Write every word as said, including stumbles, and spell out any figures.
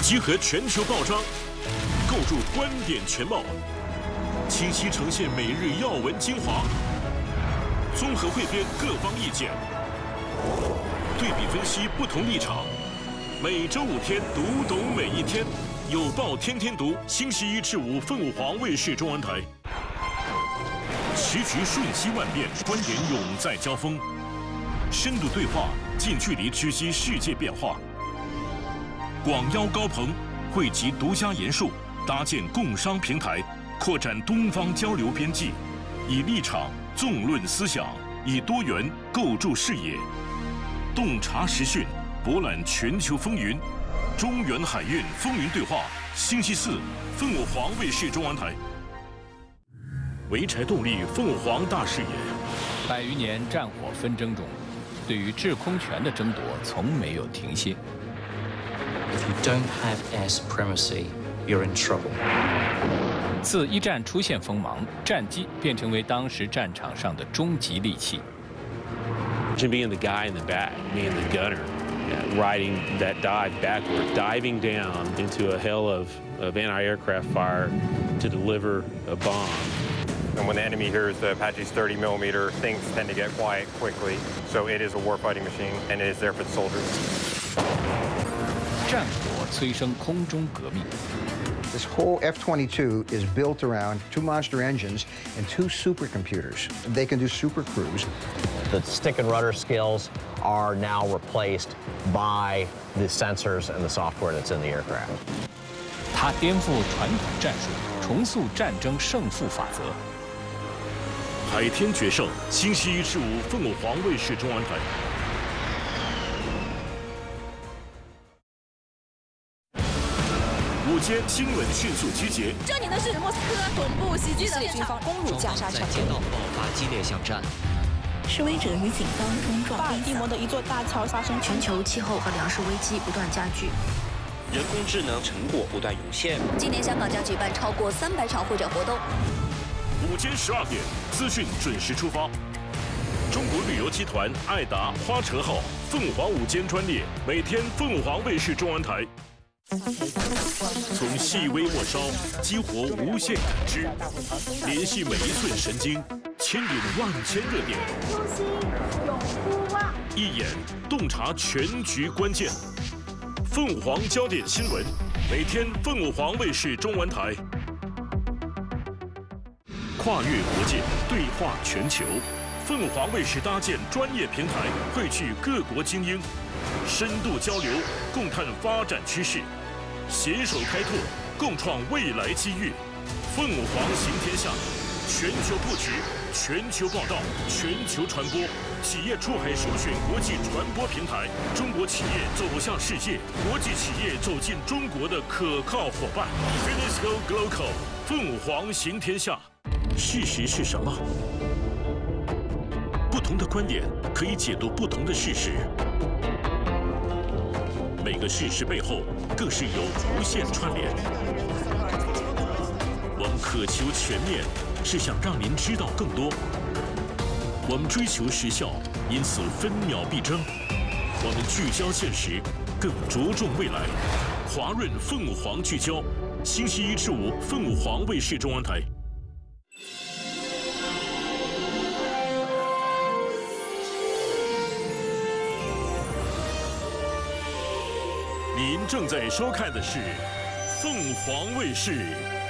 集合全球报章，构筑观点全貌，清晰呈现每日要闻精华，综合汇编各方意见，对比分析不同立场。每周五天，读懂每一天。有报天天读，星期一至五，凤舞凰卫视中文台。时局瞬息万变，观点永在交锋，深度对话，近距离直击世界变化。广邀高朋，汇集独家研述，搭建共商平台，扩展东方交流边际，以立场纵论思想，以多元构筑视野，洞察时讯，博览全球风云。中原海运风云对话，星期四，凤舞凰卫视中文台。潍柴动力凤舞凰大视野。 百余年战火纷争中，对于制空权的争夺从没有停歇。 If you don't have air supremacy, you're in trouble. 自一战出现锋芒，战机便成为当时战场上的终极利器。 Being the guy in the back, being the gunner, riding that dive backward, diving down into a hail of, of anti-aircraft fire to deliver a bomb. And when the enemy hears the Apache's thirty millimeter, things tend to get quiet quickly. So it is a warfighting machine, and it is there for the soldiers. 战火催生空中革命。 This whole F twenty-two is built around two monster engines and two supercomputers. They can do super cruise. The stick and rudder skills are now replaced by the sensors and the software that's in the aircraft. 它颠覆传统战术，重塑战争胜负法则。 海天决胜，星期一至五，凤舞凰卫视中文台。 午间新闻迅速集结。 这里呢是莫斯科总部袭击的军方攻入加沙城， 街道爆发激烈巷战， 示威者与警方冲撞。 巴尔的摩的一座大桥发生全球气候和粮食危机不断加剧， 人工智能成果不断涌现。 今年香港将举办超过三百场会展活动。 午间十二点，资讯准时出发。中国旅游集团爱达花车号凤凰午间专列，每天凤凰卫视中文台。 从细微末梢激活无限感知，联系每一寸神经，牵引万千热点。 初心永不忘， 一眼洞察全局关键。凤舞凰焦点新闻，每天凤舞凰卫视中文台。跨越国界，对话全球。凤舞凰卫视搭建专业平台，汇聚各国精英，深度交流，共探发展趋势。 携手开拓，共创未来机遇。凤舞凰行天下，全球布局，全球报道，全球传播，企业出海首选国际传播平台，中国企业走向世界，国际企业走进中国的可靠伙伴。Finisco Global， 凤舞凰行天下。事实是什么？不同的观点可以解读不同的事实。 每个事实背后，更是有无限串联。我们渴求全面，是想让您知道更多。我们追求时效，因此分秒必争。我们聚焦现实，更着重未来。华润凤舞凰聚焦，星期一至五，凤舞凰卫视中文台。 您正在收看的是凤凰卫视